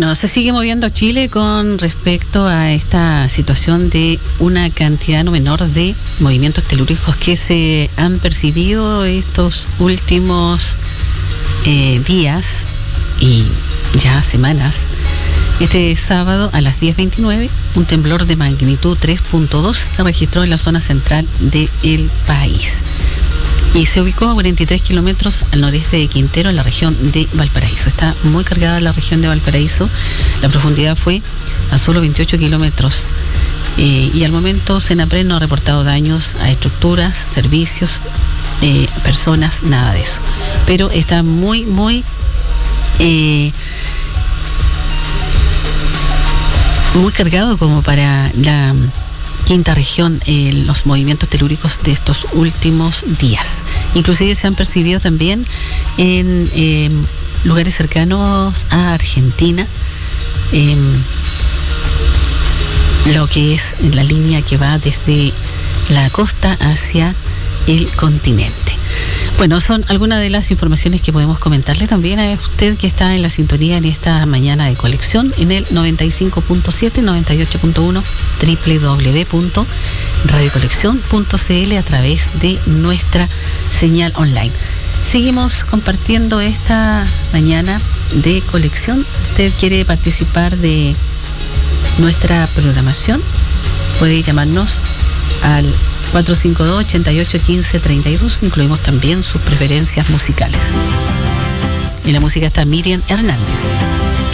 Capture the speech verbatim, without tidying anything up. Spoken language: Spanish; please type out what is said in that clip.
Bueno, se sigue moviendo Chile con respecto a esta situación de una cantidad no menor de movimientos telúricos que se han percibido estos últimos eh, días y ya semanas. Este sábado a las diez veintinueve, un temblor de magnitud tres punto dos se registró en la zona central del país y se ubicó a cuarenta y tres kilómetros al noreste de Quintero, en la región de Valparaíso. Está muy cargada la región de Valparaíso. La profundidad fue a solo veintiocho kilómetros eh, y al momento Senapred no ha reportado daños a estructuras, servicios, eh, personas, nada de eso. Pero está muy, muy... Eh, muy cargado como para la quinta región eh, los movimientos telúricos de estos últimos días. Inclusive se han percibido también en eh, lugares cercanos a Argentina, eh, lo que es la línea que va desde la costa hacia el continente. Bueno, son algunas de las informaciones que podemos comentarle también a usted que está en la sintonía en esta mañana de colección en el noventa y cinco punto siete, noventa y ocho punto uno, doble u doble u doble u punto radio colección punto c l a través de nuestra señal online. Seguimos compartiendo esta mañana de colección. ¿Usted quiere participar de nuestra programación? Puede llamarnos al cuatro cinco dos, ocho ocho, uno cinco tres dos. Incluimos también sus preferencias musicales. En la música está Miriam Hernández.